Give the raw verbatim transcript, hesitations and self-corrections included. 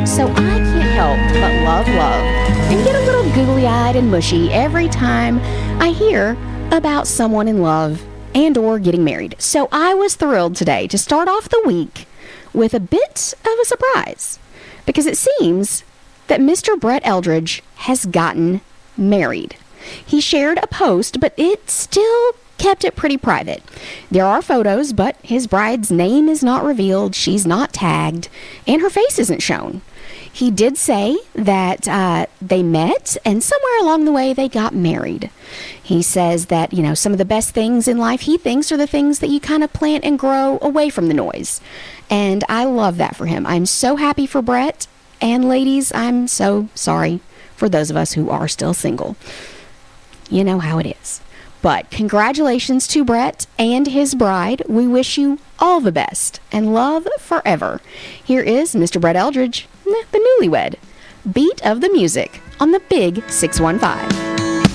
So I can't help but love love and get a little googly-eyed and mushy every time I hear about someone in love and or getting married. So I was thrilled today to start off the week with a bit of a surprise, because it seems that Mister Brett Eldredge has gotten married. He shared a post, but it still kept it pretty private. There are photos, but his bride's name is not revealed, she's not tagged, and her face isn't shown. He did say that uh, they met, and somewhere along the way they got married. He says that, you know, some of the best things in life, he thinks, are the things that you kind of plant and grow away from the noise. And I love that for him. I'm so happy for Brett. And ladies, I'm so sorry for those of us who are still single. You know how it is. But congratulations to Brett and his bride. We wish you all the best and love forever. Here is Mister Brett Eldredge, the newlywed. Beat of the music on the Big six one five.